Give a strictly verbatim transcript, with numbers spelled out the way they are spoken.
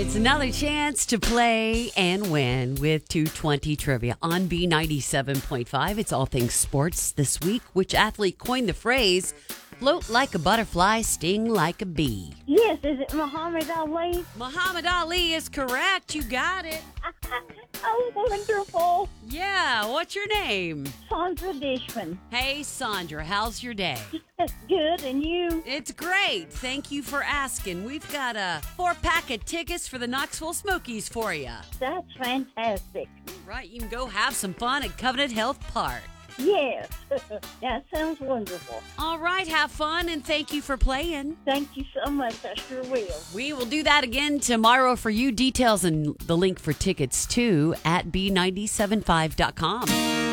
It's another chance to play and win with two twenty Trivia on B ninety-seven point five. It's all things sports this week. Which athlete coined the phrase, float like a butterfly, sting like a bee? Yes, is it Muhammad Ali? Muhammad Ali is correct. You got it. Oh, wonderful. Yeah, what's your name? Sandra Dishman. Hey, Sandra, how's your day? Good, and you? It's great. Thank you for asking. We've got a four-pack of tickets for the Knoxville Smokies for you. That's fantastic. Right, you can go have some fun at Covenant Health Park. Yes, that sounds wonderful. All right, have fun, and thank you for playing. Thank you so much. I sure will. We will do that again tomorrow for you. Details and the link for tickets, too, at b nine seven five dot com.